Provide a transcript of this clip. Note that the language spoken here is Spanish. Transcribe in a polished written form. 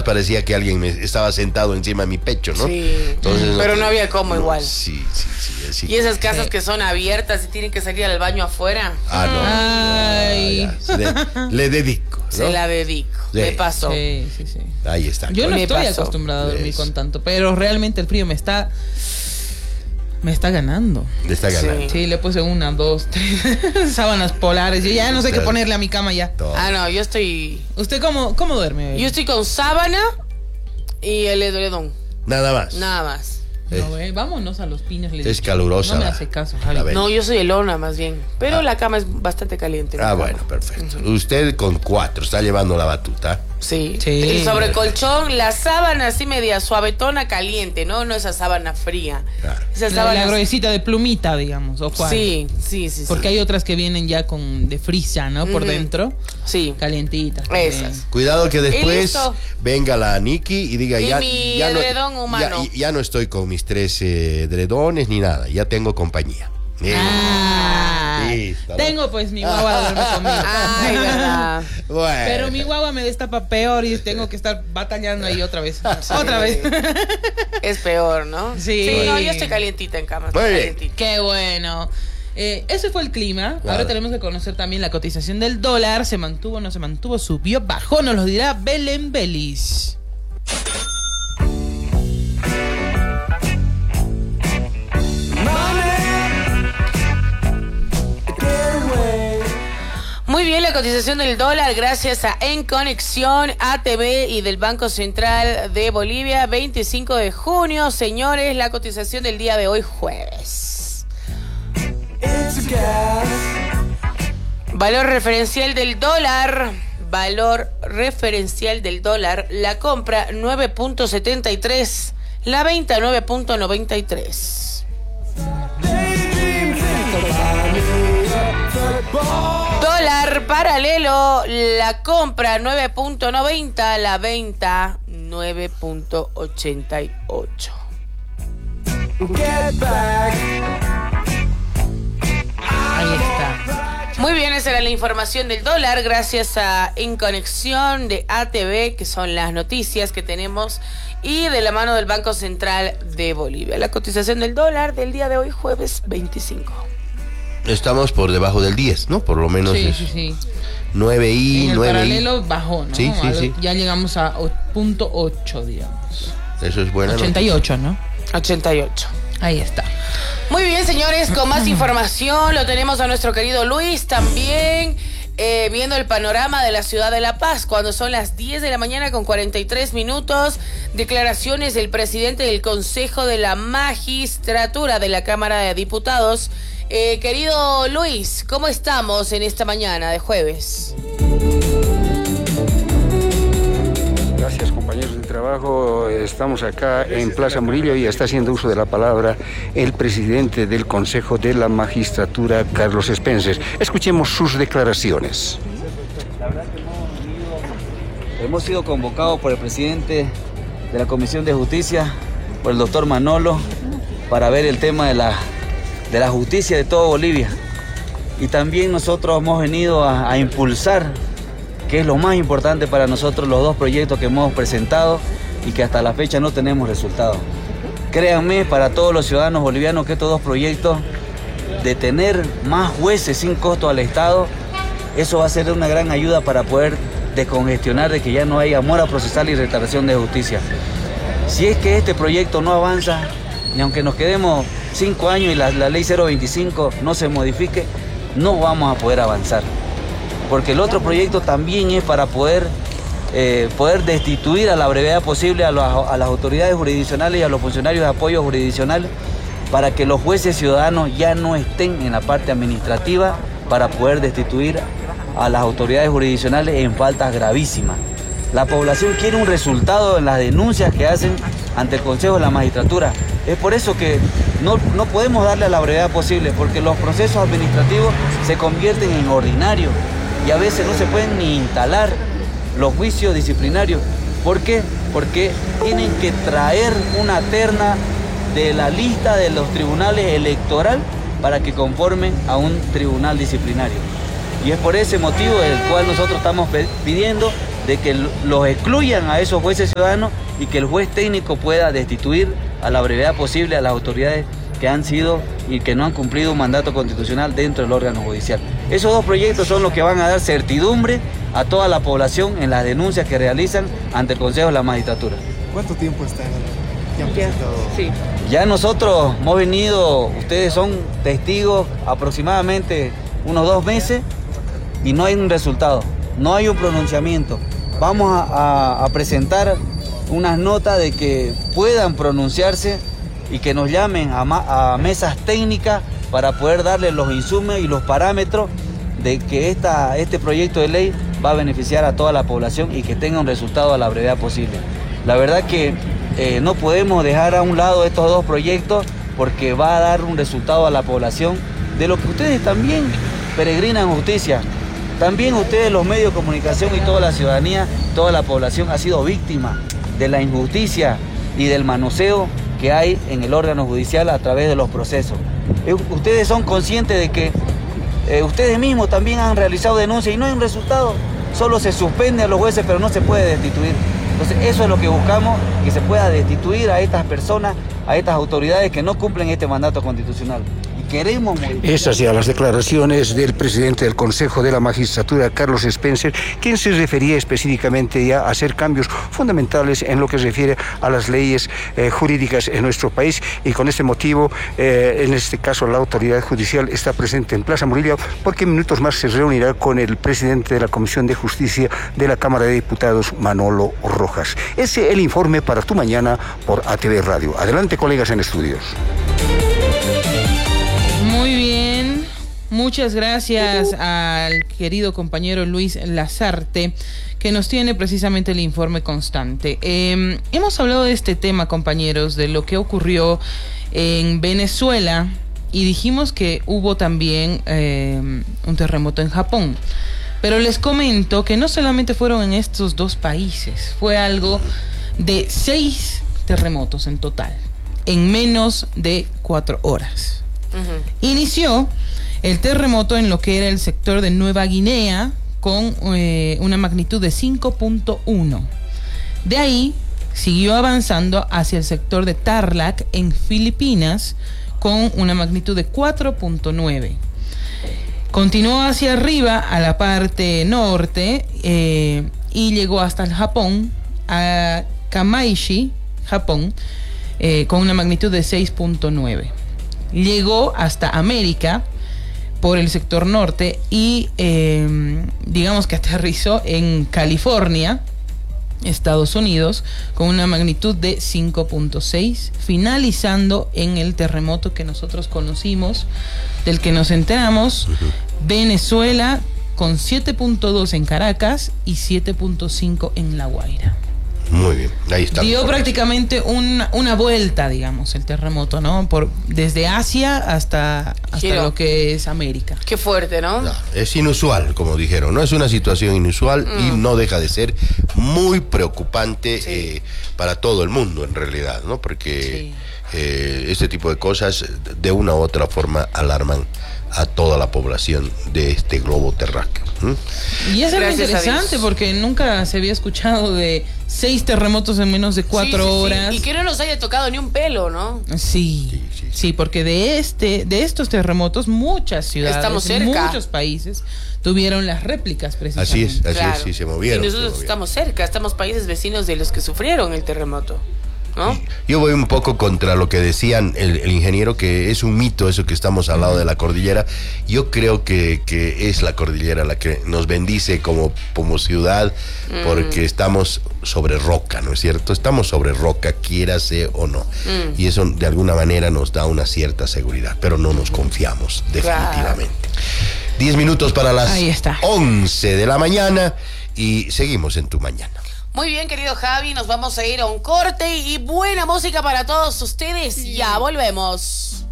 parecía que alguien me estaba sentado encima de mi pecho, ¿no? Sí. Entonces, pero no había cómo igual. Sí. Y esas casas que son abiertas y tienen que salir al baño afuera. Ay. Le dedico, ¿no? Se la dedico. Sí. Me pasó. Sí. Ahí está. Yo no Me estoy pasó. acostumbrada a dormir Eso. con tanto, pero realmente el frío me está ganando. Le está ganando. Sí, le puse 1, 2, 3 sábanas polares. Yo ya no sé qué ponerle a mi cama ya. Todo. No, yo estoy... ¿Usted cómo duerme? Yo estoy con sábana y el edredón. Nada más. Nada más. No, vámonos a los pinos. le he Es dicho. calurosa No me la- hace caso, la Javi. ve- No, yo soy de lona más bien. Pero la cama es bastante caliente. la cama. Bueno, perfecto. Usted con 4 está llevando la batuta. Sí. Sí. El sobrecolchón, la sábana así media suavetona, caliente, ¿no? No esa sábana fría. Claro. Esa La sábana... gruesita de plumita, digamos, o cuál. Sí. Porque hay otras que vienen ya de frisa, ¿no? Por dentro. Sí. Calientitas. Esas. Cuidado que después listo. venga la Nikki y diga Y ya, mi ya, edredón humano. ya no estoy con mis 3 edredones ni nada, ya tengo compañía. Listo, ¿no? Tengo pues mi guagua duerme conmigo. Ay, verdad. Bueno. Pero mi guagua me destapa peor y tengo que estar batallando ahí otra vez. Otra vez. Es peor, ¿no? Sí. No, yo estoy calientita en cama. Muy Estoy bien. calientita. Qué bueno. Ese fue el clima. Claro. Ahora tenemos que conocer también la cotización del dólar. ¿Se mantuvo, no se mantuvo? ¿Subió, bajó? Nos lo dirá Belén Belis. Muy bien, la cotización del dólar gracias a En Conexión, ATV y del Banco Central de Bolivia, 25 de junio. Señores, la cotización del día de hoy, jueves. Valor referencial del dólar. Valor referencial del dólar. La compra 9.73. La venta 9.93. Dólar paralelo, la compra 9.90, la venta 9.88. Ahí está. Muy bien, esa era la información del dólar gracias a En Conexión de ATV, que son las noticias que tenemos, y de la mano del Banco Central de Bolivia. La cotización del dólar del día de hoy, jueves 25. Estamos por debajo del 10, ¿no? Por lo menos Sí, es sí, sí. 9 y En el 9 paralelo bajó, ¿no? Sí. Ya llegamos a punto 8, digamos. Eso es bueno. 88, ¿no? 88. Ahí está. Muy bien, señores, con más información lo tenemos a nuestro querido Luis también, viendo el panorama de la ciudad de La Paz, cuando son las 10 de la mañana con 43 minutos, declaraciones del presidente del Consejo de la Magistratura de la Cámara de Diputados. Querido Luis, ¿cómo estamos en esta mañana de jueves? Gracias, compañeros de trabajo. Estamos acá en Plaza Murillo y está haciendo uso de la palabra el presidente del Consejo de la Magistratura, Carlos Spencer. Escuchemos sus declaraciones. Hemos sido convocados por el presidente de la Comisión de Justicia, por el doctor Manolo, para ver el tema de la justicia de toda Bolivia. Y también nosotros hemos venido a impulsar, que es lo más importante para nosotros, los 2 proyectos que hemos presentado y que hasta la fecha no tenemos resultados. Créanme, para todos los ciudadanos bolivianos, que estos 2 proyectos de tener más jueces sin costo al Estado, eso va a ser una gran ayuda para poder descongestionar de que ya no haya mora procesal y retardación de justicia. Si es que este proyecto no avanza, ni aunque nos quedemos 5 años y la ley 025 no se modifique, no vamos a poder avanzar. Porque el otro proyecto también es para poder destituir a la brevedad posible a las autoridades jurisdiccionales y a los funcionarios de apoyo jurisdiccional, para que los jueces ciudadanos ya no estén en la parte administrativa, para poder destituir a las autoridades jurisdiccionales en faltas gravísimas. La población quiere un resultado en las denuncias que hacen ante el Consejo de la Magistratura. Es por eso que no podemos darle a la brevedad posible, porque los procesos administrativos se convierten en ordinarios y a veces no se pueden ni instalar los juicios disciplinarios. ¿Por qué? Porque tienen que traer una terna de la lista de los tribunales electorales para que conformen a un tribunal disciplinario. Y es por ese motivo el cual nosotros estamos pidiendo de que los excluyan a esos jueces ciudadanos y que el juez técnico pueda destituir a la brevedad posible a las autoridades que han sido y que no han cumplido un mandato constitucional dentro del órgano judicial. Esos dos proyectos son los que van a dar certidumbre a toda la población en las denuncias que realizan ante el Consejo de la Magistratura. ¿Cuánto tiempo están? Sí. Ya nosotros hemos venido, ustedes son testigos, aproximadamente unos 2 meses y no hay un resultado, no hay un pronunciamiento. Vamos a presentar unas notas de que puedan pronunciarse y que nos llamen a mesas técnicas para poder darle los insumos y los parámetros de que este proyecto de ley va a beneficiar a toda la población y que tenga un resultado a la brevedad posible. La verdad que no podemos dejar a un lado estos dos proyectos porque va a dar un resultado a la población de lo que ustedes también peregrinan justicia. También ustedes, los medios de comunicación y toda la ciudadanía, toda la población ha sido víctima de la injusticia y del manoseo que hay en el órgano judicial a través de los procesos. Ustedes son conscientes de que ustedes mismos también han realizado denuncias y no hay un resultado. Solo se suspende a los jueces, pero no se puede destituir. Entonces eso es lo que buscamos, que se pueda destituir a estas personas, a estas autoridades que no cumplen este mandato constitucional. Queremos modificar. Esas ya las declaraciones del presidente del Consejo de la Magistratura, Carlos Spencer, quien se refería específicamente ya a hacer cambios fundamentales en lo que se refiere a las leyes jurídicas en nuestro país, y con este motivo, en este caso la autoridad judicial está presente en Plaza Murillo, porque en minutos más se reunirá con el presidente de la Comisión de Justicia de la Cámara de Diputados, Manolo Rojas. Ese es el informe para Tu Mañana por ATV Radio. Adelante, colegas en estudios. Muy bien, muchas gracias al querido compañero Luis Lazarte, que nos tiene precisamente el informe constante. Hemos hablado de este tema, compañeros, de lo que ocurrió en Venezuela, y dijimos que hubo también un terremoto en Japón. Pero les comento que no solamente fueron en estos 2 países, fue algo de 6 terremotos en total, en menos de 4 horas. Inició el terremoto en lo que era el sector de Nueva Guinea con una magnitud de 5.1. De ahí siguió avanzando hacia el sector de Tarlac en Filipinas con una magnitud de 4.9. Continuó hacia arriba a la parte norte y llegó hasta el Japón, a Kamaishi, Japón, con una magnitud de 6.9. Llegó hasta América por el sector norte y digamos que aterrizó en California, Estados Unidos, con una magnitud de 5.6, finalizando en el terremoto que nosotros conocimos, del que nos enteramos, Venezuela, con 7.2 en Caracas y 7.5 en La Guaira. Muy bien, ahí está. Dio prácticamente una vuelta, digamos, el terremoto, ¿no? Desde Asia hasta lo que es América. Qué fuerte, ¿no? No, es inusual, como dijeron, ¿no? Es una situación inusual y no deja de ser muy preocupante para todo el mundo, en realidad, ¿no? Porque este tipo de cosas, de una u otra forma, alarman a toda la población de este globo terráqueo. Y es algo interesante porque nunca se había escuchado de 6 terremotos en menos de 4 horas. Y que no nos haya tocado ni un pelo, ¿no? Sí, porque de estos terremotos muchas ciudades, muchos países tuvieron las réplicas precisamente. Así es, sí, se movieron. Y nosotros estamos cerca, estamos países vecinos de los que sufrieron el terremoto, ¿no? Yo voy un poco contra lo que decían el ingeniero, que es un mito eso que estamos al lado de la cordillera. Yo creo que es la cordillera la que nos bendice como ciudad, porque estamos sobre roca, ¿no es cierto? Estamos sobre roca, quiérase o no. Y eso de alguna manera nos da una cierta seguridad, pero no nos confiamos, definitivamente. 10 minutos para las 11 de la mañana y seguimos en Tu Mañana. Muy bien, querido Javi, nos vamos a ir a un corte y buena música para todos ustedes. Ya volvemos.